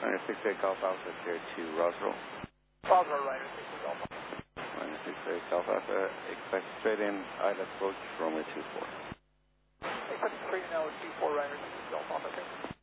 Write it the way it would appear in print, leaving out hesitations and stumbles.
Runner 68 Golf Alpha, clear to Roswell. Roswell, Runner 68 Golf Alpha. Runner 68 Golf Alpha, expect straight in, ILS approach, runway 24. Expect straight in, ILS 24, Runner 68 Golf Alpha, okay.